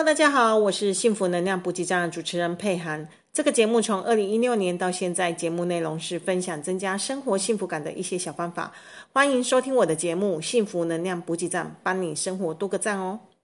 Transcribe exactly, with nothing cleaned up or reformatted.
大家好，我是幸福能量补给站的主持人佩涵。这个节目从二零一六年到现在，节目内容是分享增加生活幸福感的一些小方法。欢迎收听我的节目《幸福能量补给站》，帮你生活多个赞哦。